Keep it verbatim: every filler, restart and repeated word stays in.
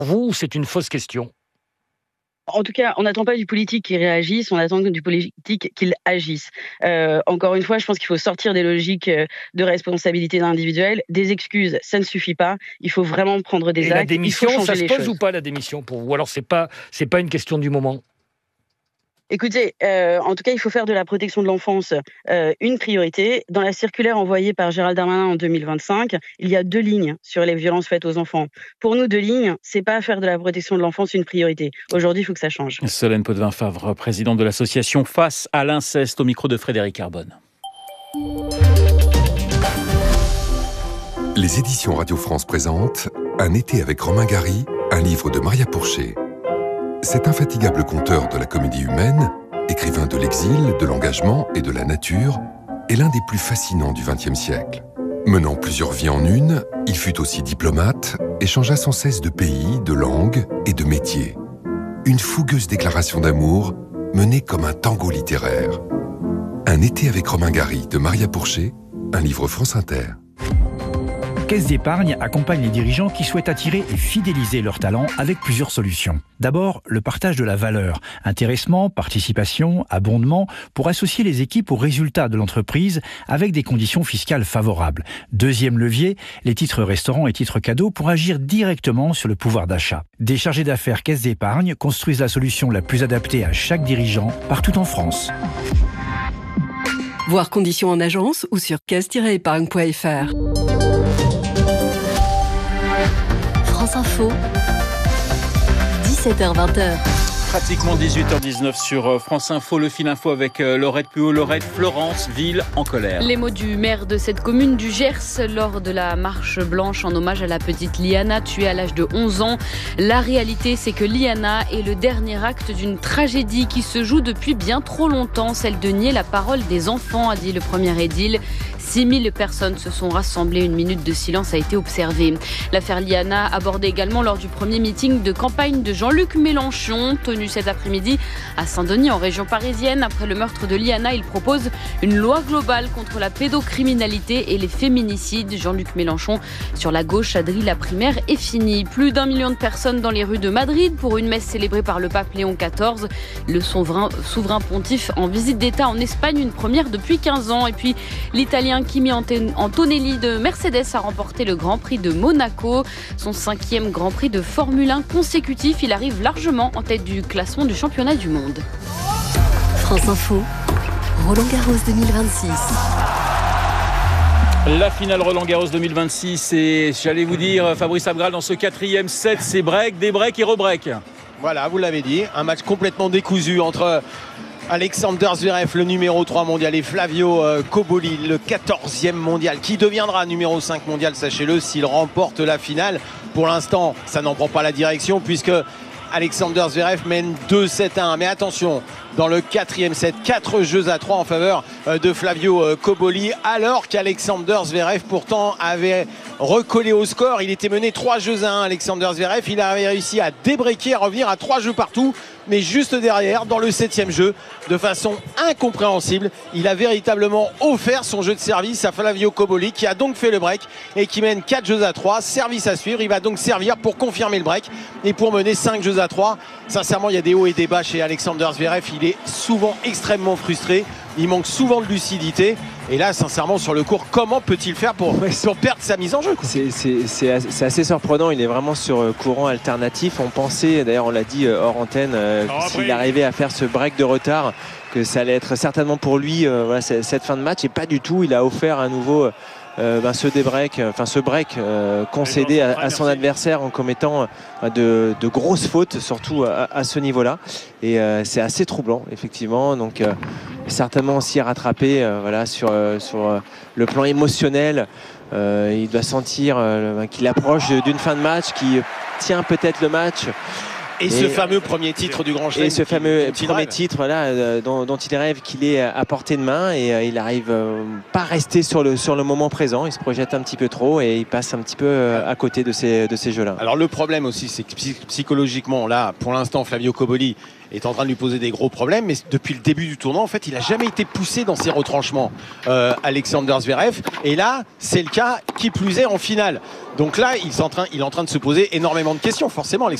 vous ou c'est une fausse question? En tout cas, on n'attend pas du politique qu'il réagisse, on attend du politique qu'il agisse. Euh, encore une fois, je pense qu'il faut sortir des logiques de responsabilité individuelle. Des excuses, ça ne suffit pas. Il faut vraiment prendre des Et actes. la démission, il faut ça changer se les pose choses. ou pas la démission pour vous? Alors c'est pas, c'est pas une question du moment? Écoutez, euh, en tout cas, il faut faire de la protection de l'enfance euh, une priorité. Dans la circulaire envoyée par Gérald Darmanin en deux mille vingt-cinq, il y a deux lignes sur les violences faites aux enfants. Pour nous, deux lignes, c'est pas faire de la protection de l'enfance une priorité. Aujourd'hui, il faut que ça change. Solène Potvin-Favre, présidente de l'association Face à l'inceste, au micro de Frédéric Arbonne. Les éditions Radio France présentent Un été avec Romain Gary, un livre de Maria Pourchet. Cet infatigable conteur de la comédie humaine, écrivain de l'exil, de l'engagement et de la nature, est l'un des plus fascinants du vingtième siècle. Menant plusieurs vies en une, il fut aussi diplomate et changea sans cesse de pays, de langue et de métier. Une fougueuse déclaration d'amour menée comme un tango littéraire. Un été avec Romain Gary de Maria Pourchet, un livre France Inter. Caisse d'épargne accompagne les dirigeants qui souhaitent attirer et fidéliser leurs talents avec plusieurs solutions. D'abord, le partage de la valeur, intéressement, participation, abondement, pour associer les équipes aux résultats de l'entreprise avec des conditions fiscales favorables. Deuxième levier, les titres restaurants et titres cadeaux pour agir directement sur le pouvoir d'achat. Des chargés d'affaires Caisse d'épargne construisent la solution la plus adaptée à chaque dirigeant partout en France. Voir conditions en agence ou sur caisse tiret épargne point f r. France Info, dix-sept heures vingt. Pratiquement dix-huit heures dix-neuf sur France Info, le fil info avec Laurette Puot. Laurette, Florence, ville en colère. Les mots du maire de cette commune du Gers lors de la marche blanche en hommage à la petite Liana, tuée à l'âge de onze ans. La réalité, c'est que Liana est le dernier acte d'une tragédie qui se joue depuis bien trop longtemps, celle de nier la parole des enfants, a dit le premier édile. six mille personnes se sont rassemblées, une minute de silence a été observée. L'affaire Liana abordée également lors du premier meeting de campagne de Jean-Luc Mélenchon, tenu cet après-midi à Saint-Denis en région parisienne. Après le meurtre de Liana, il propose une loi globale contre la pédocriminalité et les féminicides. Jean-Luc Mélenchon, sur la gauche, a dit la primaire est finie. Plus d'un million de personnes dans les rues de Madrid pour une messe célébrée par le pape Léon quatorze. Le souverain, souverain pontife en visite d'État en Espagne, une première depuis quinze ans. Et puis l'Italien Kimi Antonelli de Mercedes a remporté le Grand Prix de Monaco, son cinquième Grand Prix de Formule un consécutif. Il arrive largement en tête du classement du championnat du monde. France Info, Roland Garros deux mille vingt-six. La finale Roland Garros deux mille vingt-six et j'allais vous dire, Fabrice Abgral, dans ce quatrième set, c'est break, des breaks et re-break. Voilà, vous l'avez dit, un match complètement décousu entre Alexander Zverev, le numéro trois mondial, et Flavio Cobolli, le quatorzième mondial, qui deviendra numéro cinq mondial, sachez-le, s'il remporte la finale. Pour l'instant, ça n'en prend pas la direction, puisque Alexander Zverev mène deux sept à un. Mais attention, dans le quatrième set, quatre jeux à trois en faveur de Flavio Cobolli, alors qu'Alexander Zverev pourtant avait recollé au score. Il était mené trois jeux à un, Alexander Zverev. Il avait réussi à débreaker, à revenir à trois jeux partout. Mais juste derrière, dans le septième jeu, de façon incompréhensible, il a véritablement offert son jeu de service à Flavio Cobolli, qui a donc fait le break et qui mène quatre jeux à trois. Service à suivre, il va donc servir pour confirmer le break et pour mener cinq jeux à trois. Sincèrement, il y a des hauts et des bas chez Alexander Zverev. Il est souvent extrêmement frustré, il manque souvent de lucidité. Et là, sincèrement, sur le court, comment peut-il faire pour, pour perdre sa mise en jeu? C'est assez surprenant, il est vraiment sur courant alternatif. On pensait, d'ailleurs on l'a dit hors antenne, euh, oh, s'il arrivait à faire ce break de retard, que ça allait être certainement pour lui euh, voilà, cette fin de match. Et pas du tout, il a offert à nouveau euh, ben, ce débreak, enfin ce break euh, concédé à, à son adversaire en commettant euh, de, de grosses fautes, surtout à, à ce niveau-là. Et euh, c'est assez troublant, effectivement. Donc euh, certainement aussi rattrapé euh, voilà, sur, euh, sur euh, le plan émotionnel. Euh, il doit sentir euh, qu'il approche d'une fin de match, qui tient peut-être le match. Et, et ce fameux premier titre du Grand Chelem. Et ce fameux premier rêve. titre là, euh, dont, dont il rêve, qu'il est à portée de main, et euh, il arrive euh, pas à rester sur le, sur le moment présent. Il se projette un petit peu trop et il passe un petit peu euh, à côté de ces, de ces jeux-là. Alors le problème aussi, c'est que psychologiquement, là, pour l'instant, Flavio Cobolli est en train de lui poser des gros problèmes, mais depuis le début du tournoi, en fait, il n'a jamais été poussé dans ses retranchements, euh, Alexander Zverev. Et là, c'est le cas, qui plus est en finale. Donc là, il est en train, il est en train de se poser énormément de questions, forcément.